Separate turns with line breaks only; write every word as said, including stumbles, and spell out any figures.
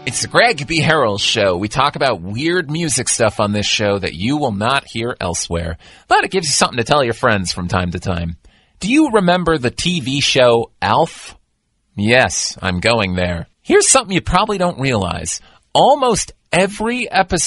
It's the Greg B. Harrell Show. We talk about weird music stuff on this show that you will not hear elsewhere. But it gives you something to tell your friends from time to time. Do you remember the T V show Alf? Yes, I'm going there. Here's something you probably don't realize. Almost every episode